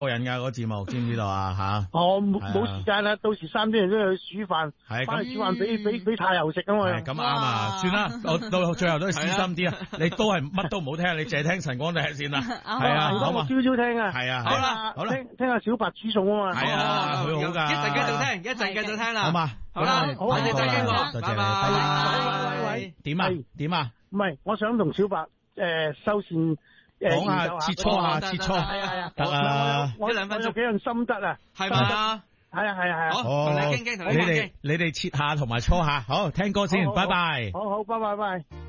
過癮噶嗰個節目，知唔知道啊？吓， 冇時間啦，到時3點人都去煮飯， 係翻去煮飯俾太后食啊嘛。 係咁啱啊！算啦，我到最後都係小心啲啊！你都係乜都唔好聽，你淨係聽晨光第一先啦。係啊，好嘛？ 朝朝聽啊。 係啊， 好啦，聽下小白煮餸啊嘛。 係啊，佢好噶。 一陣繼續聽，一陣繼續聽啦。 好嘛？ 好啦，我哋再見過， 多謝你， 拜。 點啊？ 唔係，我想同小白收線。 講下切磋下，得啊！ 我有幾樣心得啊， 係嘛？ 係啊。 好，同你傾傾， 你哋切下同埋搓下，好聽歌先，拜拜。 好，拜拜。